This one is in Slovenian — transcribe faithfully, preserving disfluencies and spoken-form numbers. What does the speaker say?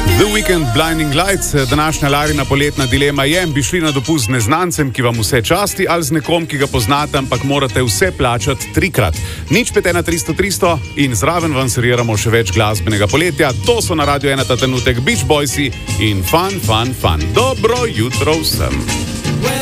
The Weekend Blinding Lights, današnja Larina poletna dilema je, bi šli na dopust z neznancem, ki vam vse časti, ali z nekom, ki ga poznate, ampak morate vse plačati trikrat. Nič pet ena tristo tristo in zraven vam serviramo še več glasbenega poletja. To so na Radio ena ta trenutek Beach Boysi in Fun, Fun, Fun. Dobro jutro vsem.